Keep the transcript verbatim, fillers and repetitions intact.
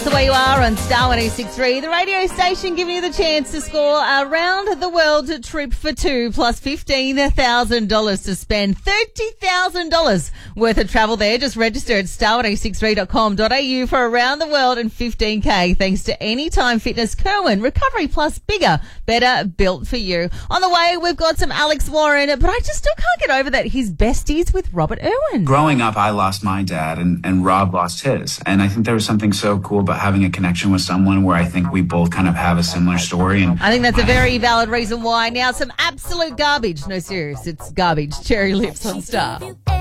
the way you are on Star one oh six three, the radio station giving you the chance to score a round-the-world trip for two plus fifteen thousand dollars to spend. thirty thousand dollars worth of travel there. Just register at star one oh six three dot com dot a u for around the world and fifteen K thanks to Anytime Fitness Kerwin. Recovery Plus, bigger, better, built for you. On the way, we've got some Alex Warren, but I just still can't get over that his besties with Robert Irwin. Growing up, I lost my dad and, and Rob lost his. And I think there was something so cool about having a connection with someone where I think we both kind of have a similar story. And I think that's a very valid reason why. Now, some absolute garbage. No, serious, it's garbage. Cherry Lips on Star.